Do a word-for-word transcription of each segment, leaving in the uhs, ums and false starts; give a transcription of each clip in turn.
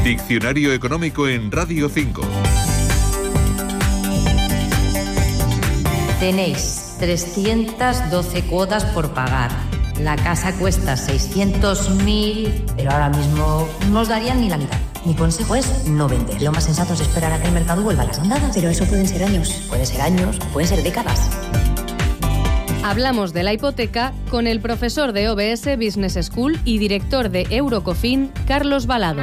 Diccionario económico en Radio cinco. Tenéis trescientas doce cuotas por pagar. La casa cuesta seiscientos mil, pero ahora mismo no os darían ni la mitad. Mi consejo es no vender. Lo más sensato es esperar a que el mercado vuelva a las andadas. Pero eso pueden ser años. Pueden ser años, pueden ser décadas. Hablamos de la hipoteca con el profesor de O B S Business School y director de Eurocofin, Carlos Balado.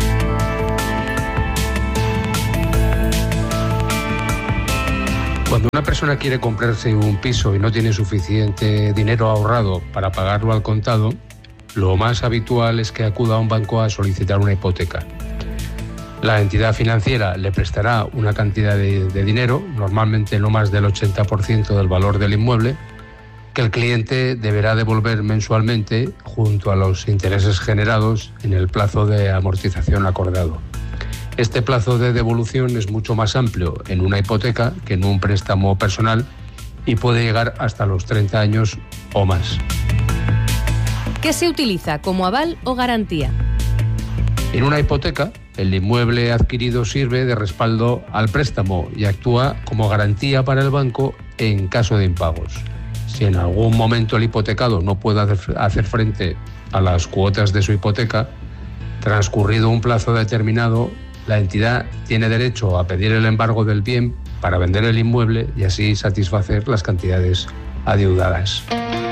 Cuando una persona quiere comprarse un piso y no tiene suficiente dinero ahorrado para pagarlo al contado, lo más habitual es que acuda a un banco a solicitar una hipoteca. La entidad financiera le prestará una cantidad de, de dinero, normalmente no más del ochenta por ciento del valor del inmueble, que el cliente deberá devolver mensualmente junto a los intereses generados en el plazo de amortización acordado. Este plazo de devolución es mucho más amplio en una hipoteca que en un préstamo personal y puede llegar hasta los treinta años o más. ¿Qué se utiliza como aval o garantía? En una hipoteca, el inmueble adquirido sirve de respaldo al préstamo y actúa como garantía para el banco en caso de impagos. Si en algún momento el hipotecado no puede hacer frente a las cuotas de su hipoteca, transcurrido un plazo determinado, la entidad tiene derecho a pedir el embargo del bien para vender el inmueble y así satisfacer las cantidades adeudadas.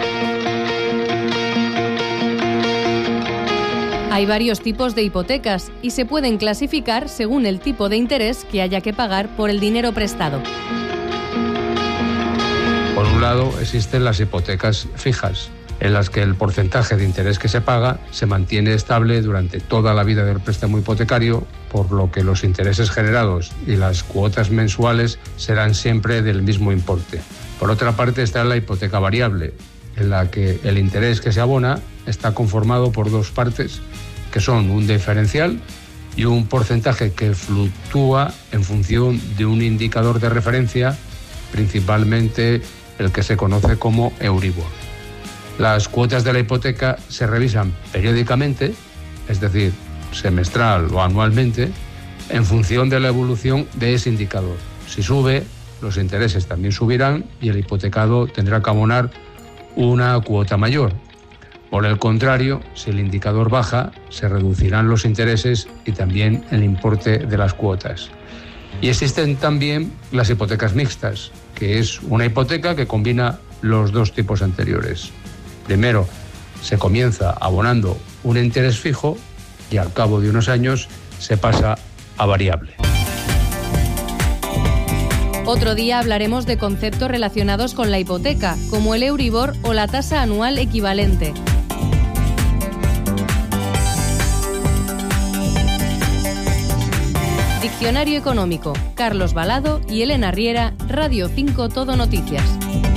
Hay varios tipos de hipotecas y se pueden clasificar según el tipo de interés que haya que pagar por el dinero prestado. Por un lado, existen las hipotecas fijas, en las que el porcentaje de interés que se paga se mantiene estable durante toda la vida del préstamo hipotecario, por lo que los intereses generados y las cuotas mensuales serán siempre del mismo importe. Por otra parte está la hipoteca variable, en la que el interés que se abona está conformado por dos partes, que son un diferencial y un porcentaje que fluctúa en función de un indicador de referencia, principalmente el que se conoce como Euribor. Las cuotas de la hipoteca se revisan periódicamente, es decir, semestral o anualmente, en función de la evolución de ese indicador. Si sube, los intereses también subirán y el hipotecado tendrá que abonar una cuota mayor. Por el contrario, si el indicador baja, se reducirán los intereses y también el importe de las cuotas. Y existen también las hipotecas mixtas, que es una hipoteca que combina los dos tipos anteriores. Primero, se comienza abonando un interés fijo y al cabo de unos años se pasa a variable. Otro día hablaremos de conceptos relacionados con la hipoteca, como el Euribor o la tasa anual equivalente. Diccionario económico, Carlos Balado y Elena Riera, Radio cinco Todo Noticias.